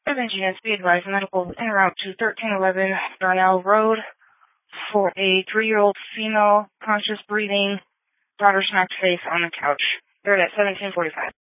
7 units be advised medical en route to 1311 Darnell Road for a 3-year-old female, conscious breathing, daughter smacked face on the couch. They're at 1745.